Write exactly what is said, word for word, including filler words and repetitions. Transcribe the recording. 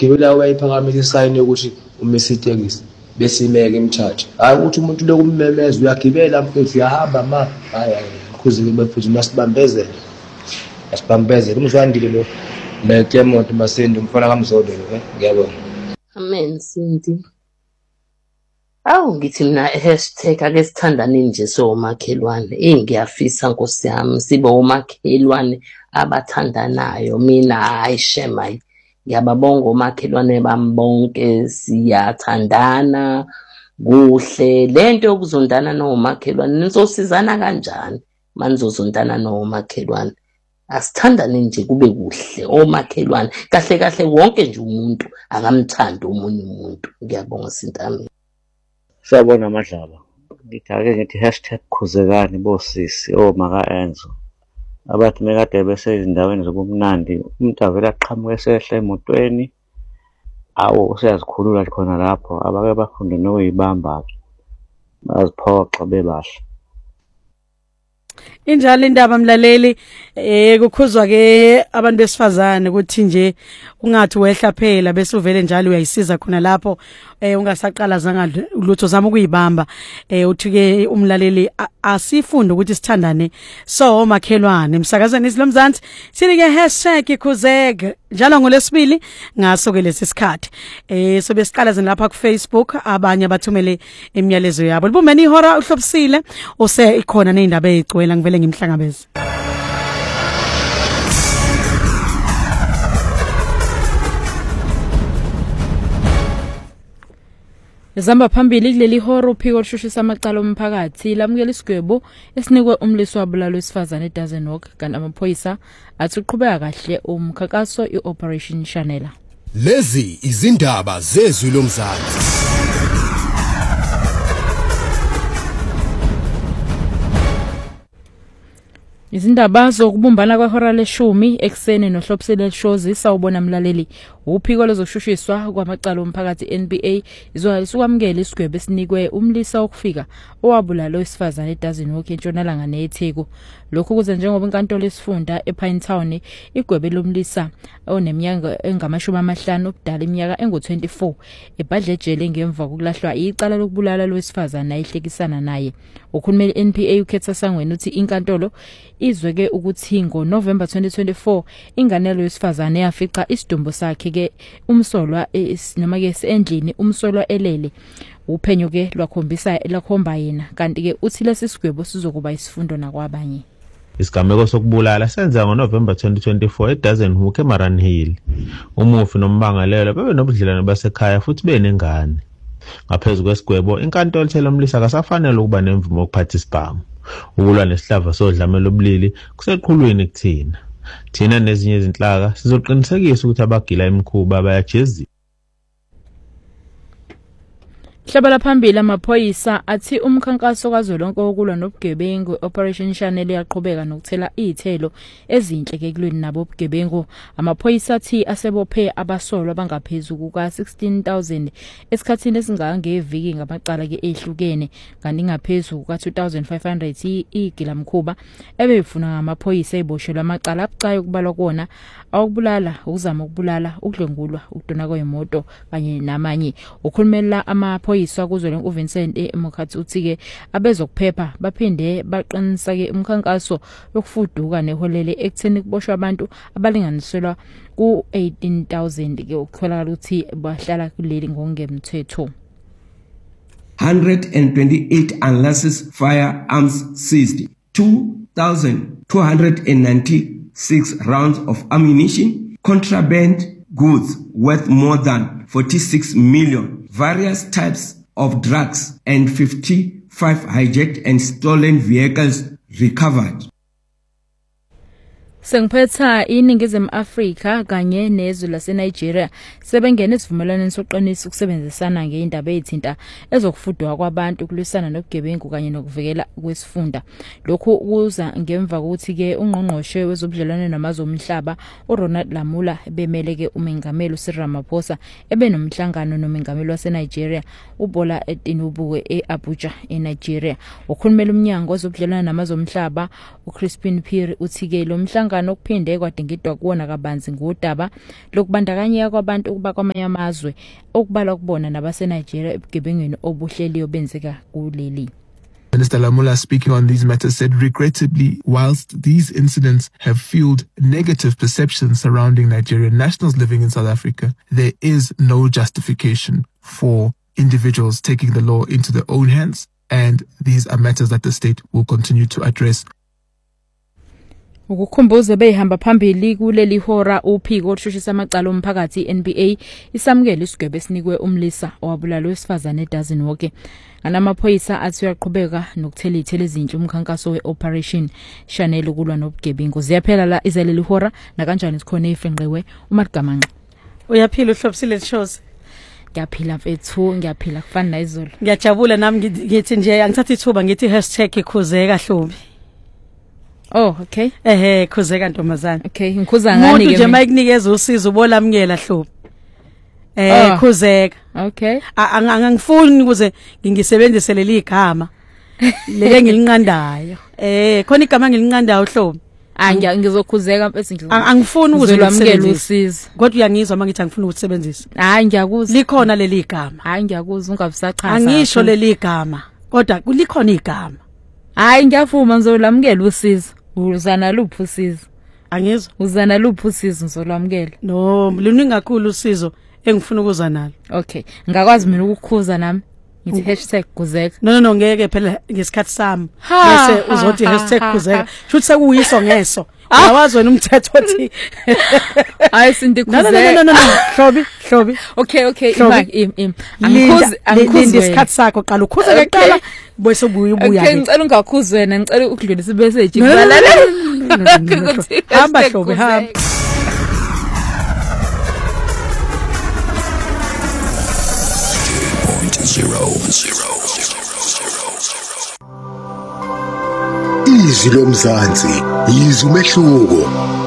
ugibela uyayiphakamisa isayini yokuthi umise itekisi bese imeke imcharge. Hayi ukuthi umuntu lokhu ummemeza uyagibela mfethu uyahamba ma. Hayi hayi khuzike bafethu masibambezele. Asibambezele umzwandile lo. Neke moto masendo umfana kamzodo lo ngiyabona. Amen Sindi. Awu ngithi mina hashtag ake sithandane nje somakhelwane. Eh ngiyafisa Nkosi yami sibe omakhelwane abathandanayo. Mina hayi shema. Ngiyababonga omakhelwane bami bonke siyathandana kuhle. Lento yokuzondana nomakhelwane nizosizana kanjani? Manizozondana nomakhelwane. Asithandane nje kube kuhle omakhelwane. Kahle kahle wonke nje umuntu akamthanda omunye umuntu. Ngiyabonga Sintami. Siyabona Madlala. Ngithi ake ngithi hashtag khuzekani bosisi omaka Enzo. Abathi mekade bese izindaweni zobumnandi umuntu avela aqhamuke sehle emotweni awu useyazikhulula khona lapho abake bafunde noyibamba baziphoxa bebahle. Injalo indaba mlaleli eh kukhuzwa ke abantu besifazane ukuthi nje ungathi wehla phela bese uvele njalo uyayisiza khona lapho eh ungasaqala zanga lutho zama ukuyibamba eh uthi ke umlaleli asifunde ukuthi sithandane so omakhelwane emsakazweni isilomzansi sithi ke hashtag khuzeka njalo ngolesibili ngaso ke lesisikhathi eh so besiqala zini lapha ku Facebook abanye bathumele imiyalezo yabo libumeni ihora uhlobisile use ikhona neindaba ezicwela ngivele ngimhlangabeze. Zamba phambili kuleli horo uphiko lushushisa amacala omphakathi lamukela isigwebo esinikwe umliso wabulalo wesifazane eDozen Walk kanti amaphoyisa athi uqhubeka kahle umkhakaso iOperation Chanela. Lezi izindaba zezwi lomzansi. Izindaba zokubumbana kwehora leshumi ekseni nohlobisele shows sawubona mlaleli uphiko lozoshushiswa kwamacala omphakathi N B A izokwamukela isigwebo esinikwe umlisa wokufika owabulala owesifazane eDozen Walk entshonalanga neTheku. Lokhu kuze njengoba inkantolo esifunda ePine Town igwebe lomlisa oneminyaka engamashumi amahlanu obudala iminyaka engu twenty-four ebhadle ejele ngemva kokulahlwa icala lokubulala lowesifazane ayihlekisana naye. Ukhulumeli N P A ukhetha sangweni uthi inkantolo izweke ukuthi ngo November twenty twenty-four inganelo yesifazane yafica isidumbu sakhe ke umsolwa noma ke endlini umsolwa elele. Uphenyo ke lwakhombisa lakhomba yena kanti ke uthi lesi sigwebo sizokuba isifundo nakwabanye. Isigameko sokubulala senza ngo November twenty twenty-four eDozen Walk eMaran Hill. Umufi nombangalelo bebe nobudlelwane basekhaya futhi benengane. Ngaphezulu kwesigwebo inkantolo ithela umlisa akasafanele ukuba nemvumo yokuphatha isibhamu. Ukulwa nesihlava sodlamelo obulili kuseqhulwini kuthina. Thina nezinye izinhlaka sizoqinisekisa ukuthi abagila imikhuba bayajezisa. Hlabala phambili amaphoyisa athi umkhankaso kazwelonke wokulwa nobugebengu Operation Chanela yaqhubeka nokuthela izithelo ezinhle ke kulweni nabo ubugebengu. Amaphoyisa athi asebophe abasolwa abangaphezulu kuka sixteen thousand esikhathini esingangeviki ngamacala ke ehlukene kanti ngaphezulu kuka two thousand five hundred igilamkhuba ebefuna ngamaphoyisa eboshelwa amacala abucayi ukubalwa kona awukubulala ukuzama ukubulala ukudlengulwa ukudona kwemoto kanye namanye. Ukhulumela ama Iswa kuzwe uVincent eMokhathi uthi ke abezokuphepha baphinde baqinisa ke umkhankaso yokufuduka neholele ekutheni kuboshwa abantu abalinganiselwa ku eighteen thousand ke ukutholakala uthi bahlala kuleli ngokungemthetho. one hundred twenty-eight unlicensed firearms seized, two thousand two hundred ninety-six rounds of ammunition, contraband goods worth more than forty-six million, various types of drugs, and fifty-five hijacked and stolen vehicles recovered. Sengiphetha iningizimu Afrika kanye nezwe laseNigeria sebengena isivumelwano sokuqinisa ukusebenzisana ngeindaba ezithinta ezokufudwa kwabantu kulwisana nobugebengu kanye nokuvikela kwesifunda. Lokhu kuza ngemva kokuthi ke ungqongqoshe wezobudlelwane namazwe omhlaba uRonald Lamula bemele ke umengameli uCyril Ramaphosa ebenomhlangano nomengameli waseNigeria uBola Tinubu eAbuja eNigeria. Ukhulumela umnyango wezobudlelwane namazwe omhlaba uCrispin Phiri uthi ke lo mhlangano umhlangano okuphinde kwadingidwa kuwona kabanzi ngudaba lokubandakanyeka kwabantu ukuba kwamanye amazwe okubalwa kubona nabaseNigeria ebugebengweni obuhleliyo benzeka kuleli. Minister Lamula, speaking on these matters, said regrettably, whilst these incidents have fueled negative perceptions surrounding Nigerian nationals living in South Africa, there is no justification for individuals taking the law into their own hands, and these are matters that the state will continue to address. Ukukhumbuza behamba phambili kuleli hora uphiko olushushisa amacala omphakathi N B A isamukela isigwebo esinikwe umlisa owabulala wesifazane eDazen wonke. Anamaphoyisa athi uyaqhubeka nokuthela ithele izintsha umkhankaso weOperation Chanel ukulwa nobugebengu. Ziyaphela la izaleli hora na kanjani sikhona efenqiwe uMagamanqa. Uyaphila uhlobisile shows. Ngiyaphila mfethu, ngiyaphila kufana naizolo. Ngiyajabula nami ngithi nje angithatha ithuba ngithi hashtag ikhuzeka Hlobi. Oh, okay. Ehe, khuzeka ntombazana. Okay, ngikhuza ngani ke? Umuntu nje mayikunikeza usizo bolamukela Hlobi. Eh, oh. Khuzeka. Okay. Angangifuni ukuze ngingisebenzise leli igama. Lele ngilinqandayo. Eh, khona igama ngilinqandayo Hlobi. Angiya ngizokhuzeka mfethu ngizo. Angifuni ukuze ngilamukele usizo. Kodwa uyangizwa mangithi angifuni ukusebenzisa. Hayi ngiyakuzwa. Likhona leli igama. Hayi ngiyakuzwa ungabisachaza. Angisho leli igama. Kodwa kulikhona igama. Hayi ngiyafuma ngizolamukela usizo. Uzana luphi usizo? Angizwa. Uzana luphi usizo ngizolamukela? No, luningi kakhulu usizo engifuna ukuza nalo. Okay. Ngakwazi mina ukukhuza nami. Ngithi hashtag khuzeka. No no no ngeke phela ngesikhathi sami. Bese uzothi hashtag khuzeka. Futhi sekuyiso ngeso. Awazi wena umthetho othi. Hayi sindi khuzeka. No no no no Hlobi, Hlobi. Okay okay imaki im im. Angikhuzi angikhuzi isikhathi sakho qala ukhuza kuqala bese ubuye ubuya. Okay ngicela ungakhuzwe wena ngicela ukudlulisa message kubalala. Hamba Hlobi hamba. Zero, zero, zero, zero. Izwi lomzansi, izwi umehluko.